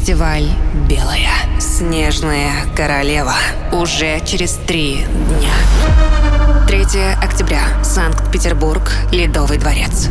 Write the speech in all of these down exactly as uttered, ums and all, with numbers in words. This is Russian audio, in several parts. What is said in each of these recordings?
Фестиваль «Белая снежная королева» уже через три дня. третьего октября. Санкт-Петербург. Ледовый дворец.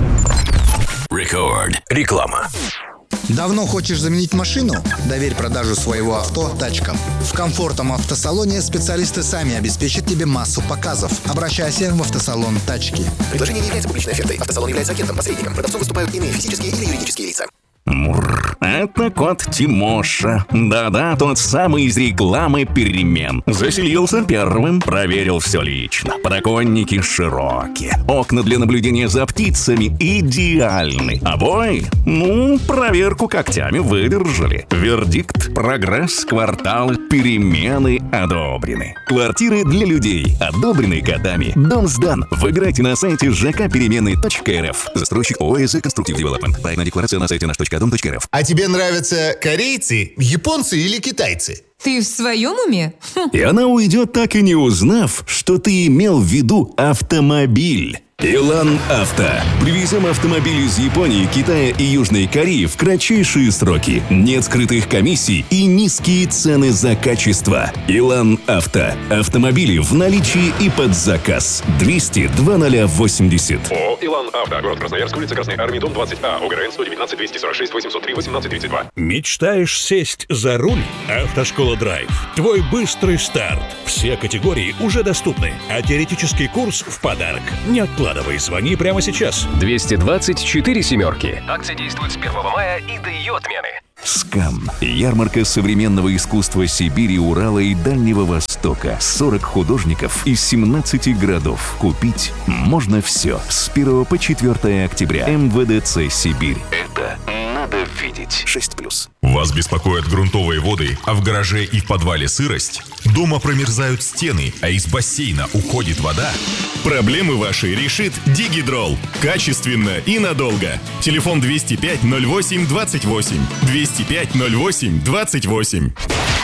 Рекорд. Реклама. Давно хочешь заменить машину? Доверь продажу своего авто тачкам. В комфортном автосалоне специалисты сами обеспечат тебе массу показов. Обращайся в автосалон «Тачки». Предложение не является публичной офертой. Автосалон является агентом, посредником. Продавцом выступают иные физические или юридические лица. Мурр, это кот Тимоша. Да-да, тот самый из рекламы перемен. Заселился первым, проверил все лично. Подоконники широкие, окна для наблюдения за птицами идеальны. Обои, ну, проверку когтями выдержали. Вердикт: прогресс, квартал, перемены одобрены. Квартиры для людей одобрены котами. Дом сдан. Выбирайте на сайте жэ ка перемены точка эр эф. Застройщик ООО «ЭЗ Конструктив Девелопмент». Проектная декларация на сайте наш точка дом точка эр эф. А тебе нравятся корейцы, японцы или китайцы? Ты в своем уме? И она уйдет, так и не узнав, что ты имел в виду автомобиль. Илан Авто. Привезем автомобиль из Японии, Китая и Южной Кореи в кратчайшие сроки. Нет скрытых комиссий и низкие цены за качество. Илан Авто. Автомобили в наличии и под заказ. двести два ноль восемьдесят. ООО «Илан Авто». Город Красноярск, улица Красной Армии, дом двадцать А. ОГРН сто девятнадцать двести сорок шесть восемьсот три восемнадцать тридцать два. Мечтаешь сесть за руль? Автошкола Драйв. Твой быстрый старт. Все категории уже доступны, а теоретический курс в подарок. Не откладывай. Звони прямо сейчас. двести двадцать четыре семерки. Акция действует с первого мая и до ее отмены. СКАМ. Ярмарка современного искусства Сибири, Урала и Дальнего Востока. сорок художников из семнадцати городов. Купить можно все. С первого по четвёртое октября. эм вэ дэ цэ Сибирь. Это надо видеть. шесть плюс. Вас беспокоят грунтовые воды, а в гараже и в подвале сырость? Дома промерзают стены, а из бассейна уходит вода? Проблемы ваши решит Дигидрол. Качественно и надолго. Телефон двести пять ноль восемь двадцать восемь. двести пять ноль восемь двадцать восемь.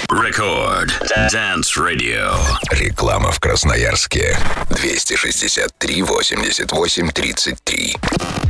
Рекорд. Dance Radio. Реклама в Красноярске. двести шестьдесят три восемьдесят восемь тридцать три.